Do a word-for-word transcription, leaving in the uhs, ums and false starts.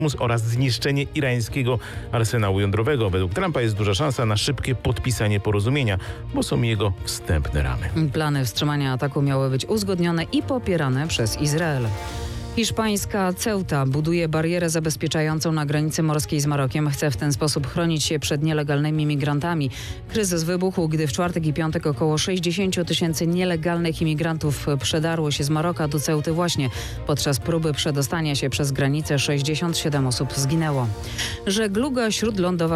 oraz zniszczenie irańskiego arsenału jądrowego. Według Trumpa jest duża szansa na szybkie podpisanie porozumienia, bo są jego wstępne ramy. Plany wstrzymania ataku miały być uzgodnione i popierane przez Izrael. Hiszpańska Ceuta buduje barierę zabezpieczającą na granicy morskiej z Marokiem. Chce w ten sposób chronić się przed nielegalnymi migrantami. Kryzys wybuchł, gdy w czwartek i piątek około sześćdziesiąt tysięcy nielegalnych imigrantów przedarło się z Maroka do Ceuty właśnie. Podczas próby przedostania się przez granicę sześćdziesiąt siedem osób zginęło. Żegluga śródlądowa